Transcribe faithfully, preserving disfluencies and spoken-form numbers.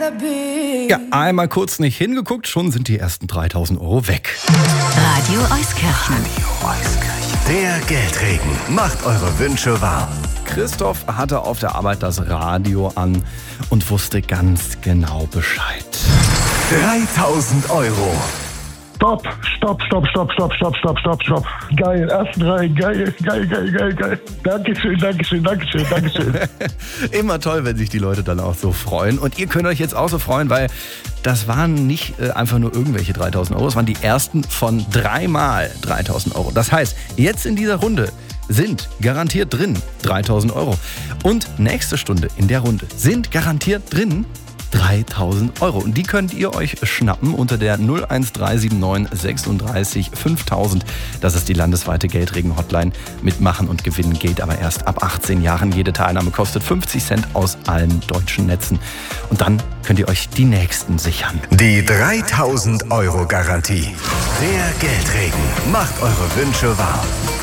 Ja, einmal kurz nicht hingeguckt, schon sind die ersten dreitausend Euro weg. Radio Euskirchen. Radio Euskirchen. Der Geldregen macht eure Wünsche wahr. Christoph hatte auf der Arbeit das Radio an und wusste ganz genau Bescheid. dreitausend Euro. Stopp, stopp, stopp, stopp, stopp, stopp, stopp, stopp, stopp. Geil, ersten Reihen, geil, geil, geil, geil, geil. Dankeschön, Dankeschön, Dankeschön, Dankeschön. Immer toll, wenn sich die Leute dann auch so freuen. Und ihr könnt euch jetzt auch so freuen, weil das waren nicht äh, einfach nur irgendwelche dreitausend Euro, es waren die ersten von dreimal dreitausend Euro. Das heißt, jetzt in dieser Runde sind garantiert drin dreitausend Euro. Und nächste Stunde in der Runde sind garantiert drin dreitausend Euro. Und die könnt ihr euch schnappen unter der null eins drei sieben neun sechsunddreißig fünftausend. Das ist die landesweite Geldregen-Hotline. Mitmachen und gewinnen geht aber erst ab achtzehn Jahren. Jede Teilnahme kostet fünfzig Cent aus allen deutschen Netzen. Und dann könnt ihr euch die nächsten sichern. Die dreitausend Euro Garantie. Der Geldregen macht eure Wünsche wahr.